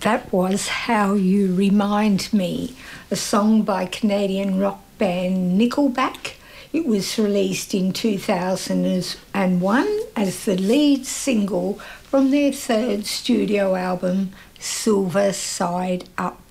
That was How You Remind Me, a song by Canadian rock band Nickelback. It was released in 2001 as the lead single from their third studio album, Silver Side Up.